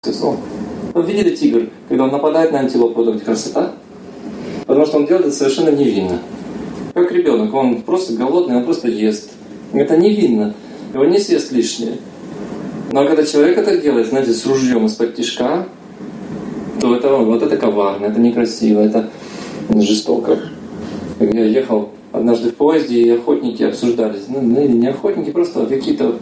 злом. Вы видели тигр, когда он нападает на антилопу, это красота? Потому что он делает это совершенно невинно. Как ребенок, он просто голодный, он просто ест. Это невинно. Его не съест лишнее. Но когда человек это делает, знаете, с ружьем из-под тишка, то это вот это коварно, это некрасиво, это жестоко. Я ехал однажды в поезде, и охотники обсуждались. Ну, не охотники, просто какие-то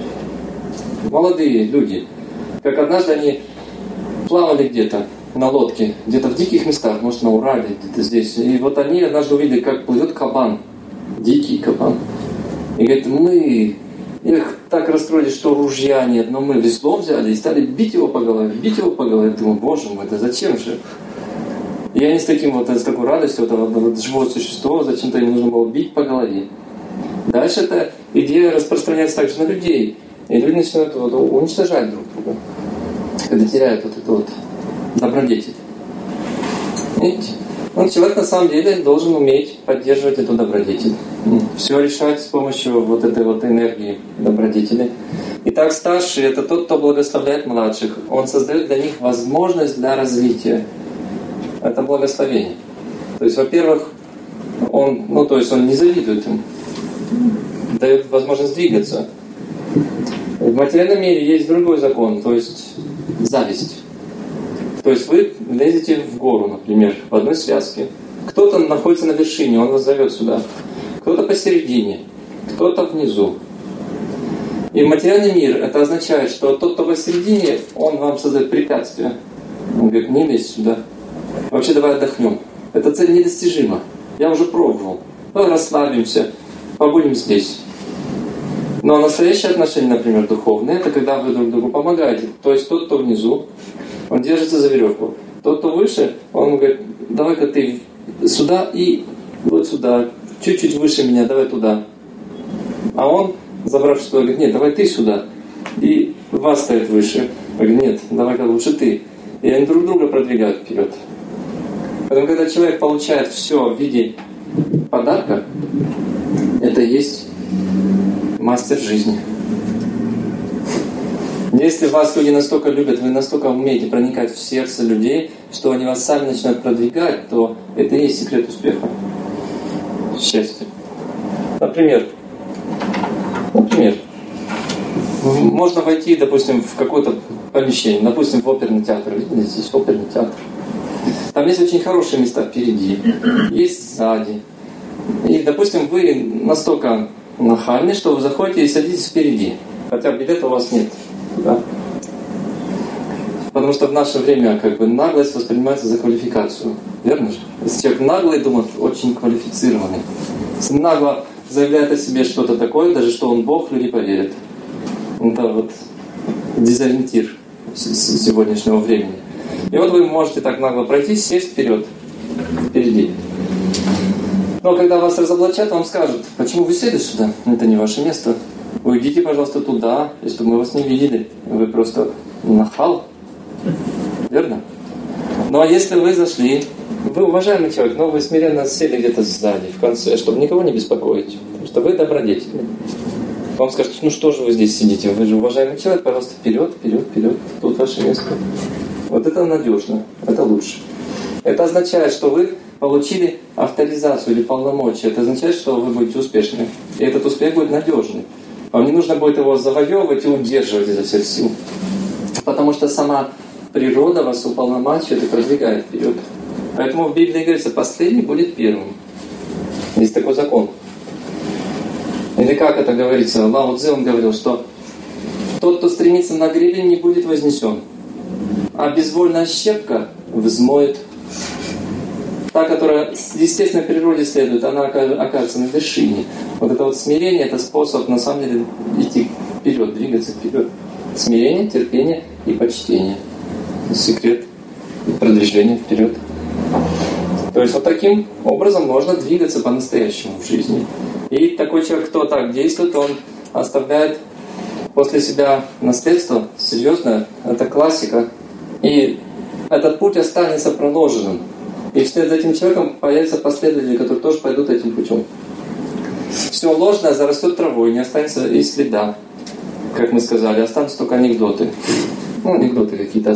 молодые люди. Как однажды они плавали где-то на лодке, где-то в диких местах, может, на Урале, где-то здесь. И вот они однажды увидели, как плывет кабан, дикий кабан. И говорят, мы их так расстроились, что ружья нет, но мы весло взяли и стали бить его по голове. Думаю, боже мой, это зачем же? И они с такой радостью, это живое существо, зачем-то им нужно было бить по голове. Дальше эта идея распространяется также на людей. И люди начинают уничтожать друг друга, когда теряют эту добродетель. Видите? Человек на самом деле должен уметь поддерживать эту добродетель. Все решать с помощью этой энергии добродетели. Итак, старший — это тот, кто благословляет младших. Он создает для них возможность для развития. Это благословение. То есть, во-первых, он не завидует им, дает возможность двигаться. В материальном мире есть другой закон, то есть зависть. То есть вы лезете в гору, например, в одной связке. Кто-то находится на вершине, он вас зовет сюда. Кто-то посередине, кто-то внизу. И в материальный мир это означает, что тот, кто посередине, он вам создает препятствия. Он говорит, не лезь сюда. Вообще давай отдохнем. Эта цель недостижима. Я уже пробовал. Давай расслабимся, побудем здесь. Но настоящее отношение, например, духовное, это когда вы друг другу помогаете. То есть тот, кто внизу, он держится за веревку. Тот, кто выше, он говорит, давай-ка ты сюда и вот сюда, чуть-чуть выше меня, давай туда. А он, забравшись туда, говорит, нет, давай ты сюда. И вас ставит выше. Он говорит, нет, давай-ка лучше ты. И они друг друга продвигают вперед. Поэтому, когда человек получает все в виде подарка, это и есть мастер жизни. Если вас люди настолько любят, вы настолько умеете проникать в сердце людей, что они вас сами начинают продвигать, то это и есть секрет успеха, счастья. Например, можно войти, допустим, в какое-то помещение, допустим, в оперный театр. Видите, здесь оперный театр. Там есть очень хорошие места впереди, есть сзади. И, допустим, вы настолько нахальны, что вы заходите и садитесь впереди, хотя билета у вас нет. Да? Потому что в наше время наглость воспринимается за квалификацию. Верно же? Если человек наглый, думает, очень квалифицированный. Если нагло заявляет о себе что-то такое, даже что он Бог, люди поверят. Это дезориентир сегодняшнего времени. И вы можете так нагло пройти, сесть впереди. Но когда вас разоблачат, вам скажут, почему вы сели сюда? Это не ваше место. Уйдите, пожалуйста, туда, если мы вас не видели. Вы просто нахал. Верно? Ну а если вы зашли, вы уважаемый человек, но вы смиренно сели где-то сзади, в конце, чтобы никого не беспокоить. Потому что вы добродетельны. Вам скажут, что же вы здесь сидите? Вы же уважаемый человек, пожалуйста, вперед. Тут ваше место. Это надежно, это лучше. Это означает, что вы получили авторизацию или полномочия. Это означает, что вы будете успешны. И этот успех будет надежный. Вам не нужно будет его завоевывать и удерживать изо всех сил. Потому что сама природа вас уполномачивает и продвигает вперед. Поэтому в Библии говорится, последний будет первым. Есть такой закон. Или как это говорится? Лао Цзэ, он говорил, что тот, кто стремится на гребень, не будет вознесен. А безвольная щепка взмоет. Та, которая естественной природе следует, она окажется на вершине. Это смирение, это способ на самом деле идти вперед, двигаться вперед. Смирение, терпение и почтение. Секрет продвижения вперед. То есть таким образом можно двигаться по-настоящему в жизни. И такой человек, кто так действует, он оставляет после себя наследство серьезное. Это классика. И этот путь останется проложенным. И вслед за этим человеком появятся последователи, которые тоже пойдут этим путем. Все ложное зарастет травой, не останется и следа. Как мы сказали, останутся только анекдоты. Ну, анекдоты какие-то